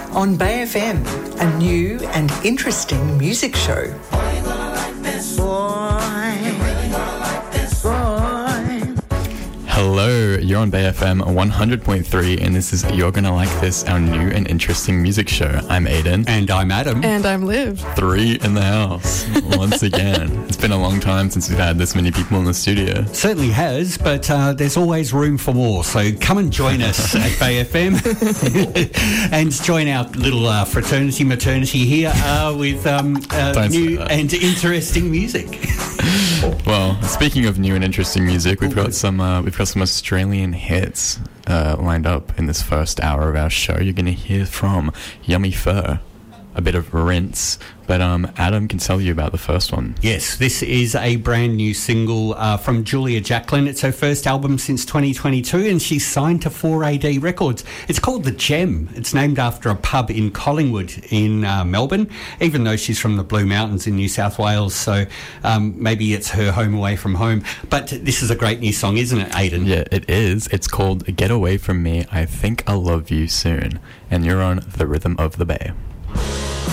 on Bay FM, a new and interesting music show. Hello, you're on Bay FM 100.3 and this is You're Gonna Like This, our new and interesting music show. I'm Aiden. And I'm Adam. And I'm Liv. 3 in the house, once again. It's been a long time since we've had this many people in the studio. Certainly has, but there's always room for more. So come and join us at Bay FM and join our little fraternity maternity here with new and interesting music. Well, speaking of new and interesting music, we've got some Australian hits lined up in this first hour of our show. You're going to hear from Yummy Fur, a bit of Rinse, but Adam can tell you about the first one. Yes, this is a brand new single from Julia Jacklin. It's her first album since 2022 and she's signed to 4AD Records. It's called The Gem. It's named after a pub in Collingwood in Melbourne, even though she's from the Blue Mountains in New South Wales, so maybe it's her home away from home. But this is a great new song, isn't it, Aiden? Yeah, it is. It's called Get Away From Me, I Think I'll Love You Soon, and you're on the Rhythm of the Bay.